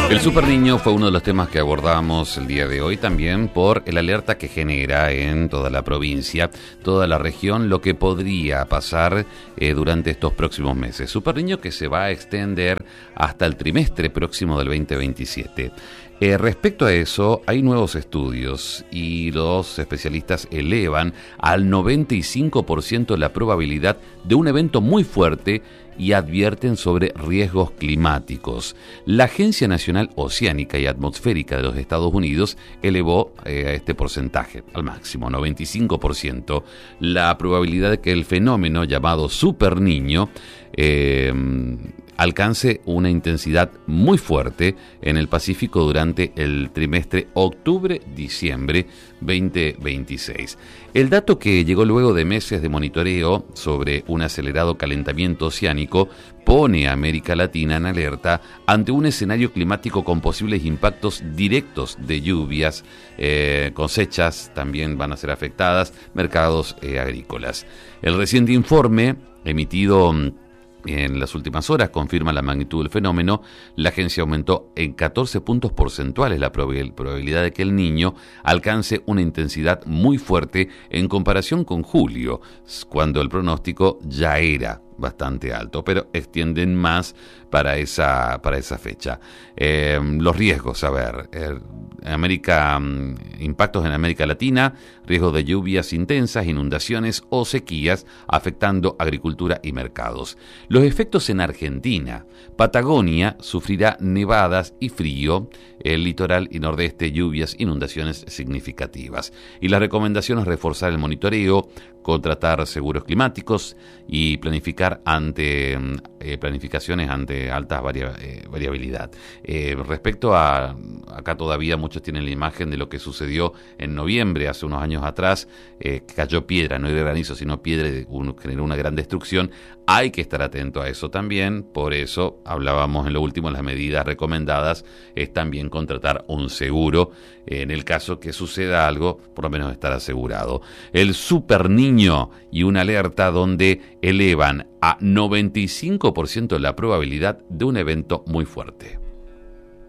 El Super Niño fue uno de los temas que abordamos el día de hoy también por el alerta que genera en toda la provincia, toda la región, lo que podría pasar durante estos próximos meses. Super Niño que se va a extender hasta el trimestre próximo del 2027. Respecto a eso, hay nuevos estudios y los especialistas elevan al 95% la probabilidad de un evento muy fuerte y advierten sobre riesgos climáticos. La Agencia Nacional Oceánica y Atmosférica de los Estados Unidos elevó a este porcentaje al máximo, 95%, la probabilidad de que el fenómeno llamado Super Niño alcance una intensidad muy fuerte en el Pacífico durante el trimestre octubre-diciembre 2026. El dato que llegó luego de meses de monitoreo sobre un acelerado calentamiento oceánico pone a América Latina en alerta ante un escenario climático con posibles impactos directos de lluvias, cosechas también van a ser afectadas, mercados agrícolas. El reciente informe emitido en las últimas horas confirma la magnitud del fenómeno. La agencia aumentó en 14 puntos porcentuales la probabilidad de que el Niño alcance una intensidad muy fuerte en comparación con julio, cuando el pronóstico ya era bastante alto, pero extienden más para esa fecha. Los riesgos, impactos en América Latina, riesgos de lluvias intensas, inundaciones o sequías afectando agricultura y mercados. Los efectos en Argentina. Patagonia sufrirá nevadas y frío, el litoral y nordeste lluvias, inundaciones significativas. Y la recomendación es reforzar el monitoreo, contratar seguros climáticos y planificaciones ante alta variabilidad. Respecto a, acá todavía muchos tienen la imagen de lo que sucedió en noviembre, hace unos años atrás, cayó piedra, no era granizo, sino piedra, generó una gran destrucción. Hay que estar atento a eso también, por eso hablábamos en lo último, las medidas recomendadas es también contratar un seguro, en el caso que suceda algo, por lo menos estar asegurado. El Super Niño y una alerta donde elevan a 95% la probabilidad de un evento muy fuerte.